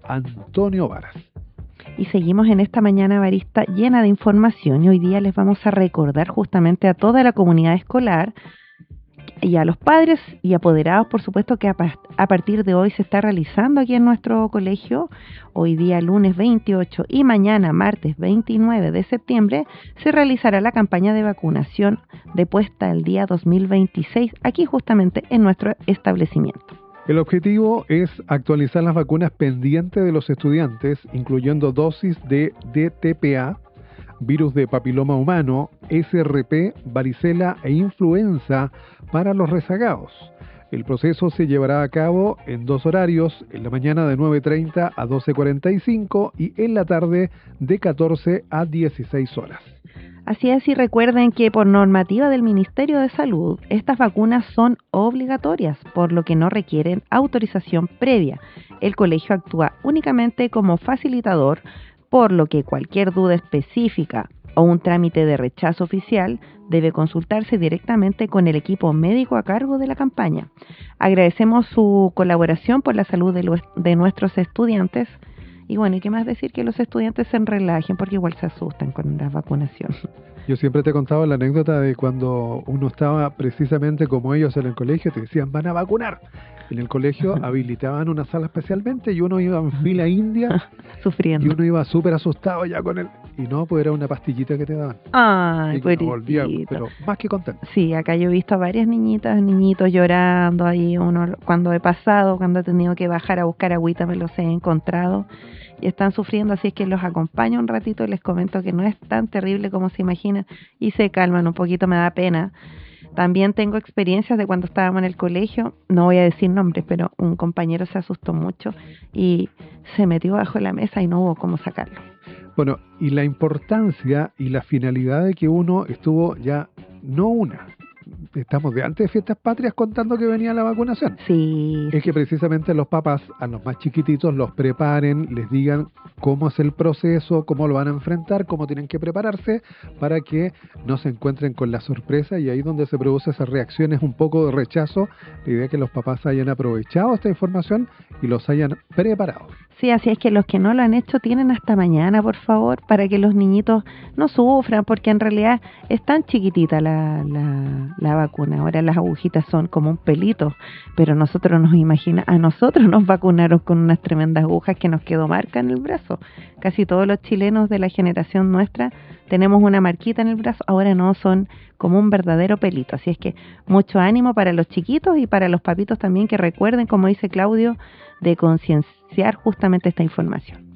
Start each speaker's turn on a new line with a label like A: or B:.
A: Antonio Varas.
B: Y seguimos en esta mañana, Evarista, llena de información, y hoy día les vamos a recordar justamente a toda la comunidad escolar y a los padres y apoderados, por supuesto, que a partir de hoy se está realizando aquí en nuestro colegio, hoy día lunes 28 y mañana martes 29 de septiembre, se realizará la campaña de vacunación de puesta al día 2026, aquí justamente en nuestro establecimiento.
A: El objetivo es actualizar las vacunas pendientes de los estudiantes, incluyendo dosis de DTPA, virus de papiloma humano, SRP, varicela e influenza para los rezagados. El proceso se llevará a cabo en 2 horarios, en la mañana de 9:30 a 12:45 y en la tarde de 14 a 16 horas.
B: Así es, y recuerden que por normativa del Ministerio de Salud, estas vacunas son obligatorias, por lo que no requieren autorización previa. El colegio actúa únicamente como facilitador, por lo que cualquier duda específica o un trámite de rechazo oficial debe consultarse directamente con el equipo médico a cargo de la campaña. Agradecemos su colaboración por la salud de nuestros estudiantes. Y bueno, ¿y qué más decir? Que los estudiantes se relajen, porque igual se asustan con la vacunación.
A: Yo siempre te he contado la anécdota de cuando uno estaba precisamente como ellos en el colegio, te decían, van a vacunar. En el colegio habilitaban una sala especialmente y uno iba en fila india
B: sufriendo.
A: Y uno iba súper asustado ya con él. Y no, pues era una pastillita que te daban.
B: Ay,
A: pues volvía, pero más que contento.
B: Sí, acá yo he visto a varias niñitos llorando ahí. Uno, cuando he tenido que bajar a buscar agüita, me los he encontrado y están sufriendo, así es que los acompaño un ratito y les comento que no es tan terrible como se imaginan y se calman un poquito, me da pena. También tengo experiencias de cuando estábamos en el colegio, no voy a decir nombres, pero un compañero se asustó mucho y se metió bajo la mesa y no hubo cómo sacarlo.
A: Bueno, y la importancia y la finalidad de que uno estuvo ya, no una, estamos de antes de Fiestas Patrias contando que venía la vacunación.
B: Sí.
A: Es que precisamente los papás a los más chiquititos los preparen, les digan cómo es el proceso, cómo lo van a enfrentar, cómo tienen que prepararse para que no se encuentren con la sorpresa, y ahí donde se produce esas reacciones un poco de rechazo. La idea es que los papás hayan aprovechado esta información y los hayan preparado.
B: Sí, así es que los que no lo han hecho tienen hasta mañana, por favor, para que los niñitos no sufran, porque en realidad es tan chiquitita la vacuna. Ahora las agujitas son como un pelito, pero a nosotros nos vacunaron con unas tremendas agujas que nos quedó marca en el brazo. Casi todos los chilenos de la generación nuestra tenemos una marquita en el brazo, ahora no, son como un verdadero pelito. Así es que mucho ánimo para los chiquitos y para los papitos también, que recuerden, como dice Claudio, de concienciar justamente esta información.